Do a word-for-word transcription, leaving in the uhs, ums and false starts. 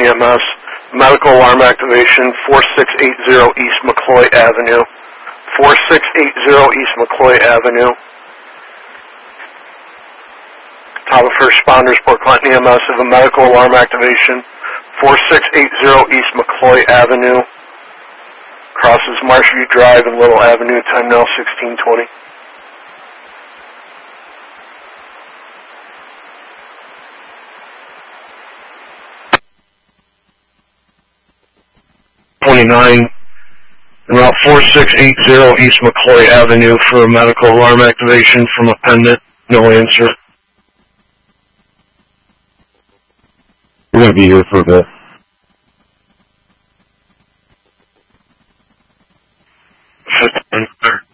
E M S. Medical alarm activation, four six eight zero East McCloy Avenue. four six eight zero East McCloy Avenue. Top of first responders, Port Clinton E M S of a medical alarm activation, four six eight zero East McCloy Avenue. Crosses Marshview Drive and Little Avenue, time now sixteen twenty. twenty-nine, and Route four six eight zero East McCloy Avenue for a medical alarm activation from a pendant. No answer. We're going to be here for a bit. fifteen,